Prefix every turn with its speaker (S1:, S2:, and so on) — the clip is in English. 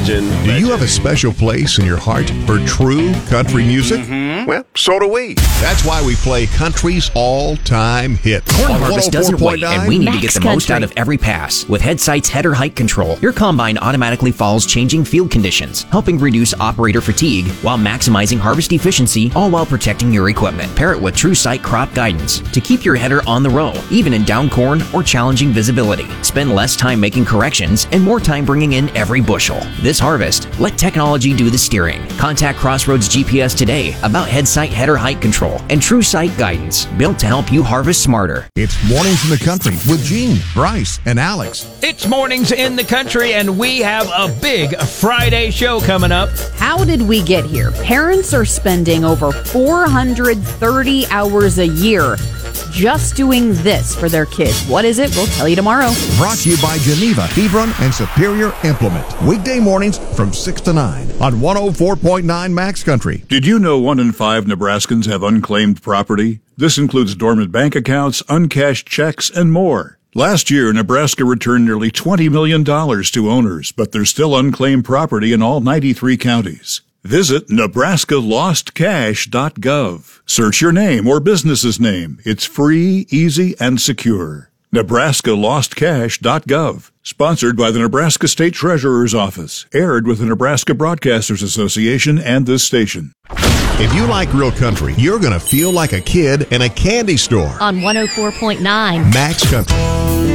S1: legend.
S2: Do you have a special place in your heart for true country music?
S1: Well, so do we.
S2: That's why we play country's all-time hit.
S3: Corn
S2: On
S3: harvest doesn't wait, and we need to get the
S4: Max
S3: most
S4: Country.
S3: out of every pass. With Headsight's header height control, your combine automatically follows changing field conditions, helping reduce operator fatigue while maximizing harvest efficiency, all while protecting your equipment. Pair it with TrueSight crop guidance to keep your header on the row, even in down corn or challenging visibility. Spend less time making corrections and more time bringing in every bushel. This harvest, let technology do the steering. Contact Crossroads GPS today about Headsight header height control and TrueSight guidance, built to help you harvest smarter.
S2: It's Mornings in the Country with Gene, Bryce, and Alex.
S5: It's Mornings in the Country, and we have a big Friday show coming up.
S4: How did we get here? Parents are spending over 430 hours a year just doing this for their kids. What is it? We'll tell you tomorrow.
S2: Brought to you by Geneva, Hebron, and Superior Implement. Weekday mornings from 6 to 9 on 104.9 Max Country.
S6: Did you know 1 in 5 Nebraskans have unclaimed property? This includes dormant bank accounts, uncashed checks, and more. Last year, Nebraska returned nearly $20 million to owners, but there's still unclaimed property in all 93 counties. Visit nebraskalostcash.gov. Search your name or business's name. It's free, easy, and secure. nebraskalostcash.gov. Sponsored by the Nebraska State Treasurer's Office. Aired with the Nebraska Broadcasters Association and this station.
S2: If you like real country, you're going to feel like a kid in a candy store.
S4: On 104.9
S2: Max Country.